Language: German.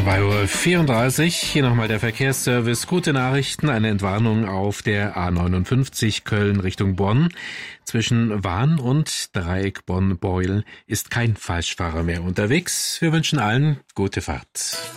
2:34 Uhr. Hier nochmal der Verkehrsservice. Gute Nachrichten, eine Entwarnung auf der A59 Köln Richtung Bonn. Zwischen Wahn und Dreieck Bonn-Beuel ist kein Falschfahrer mehr unterwegs. Wir wünschen allen gute Fahrt.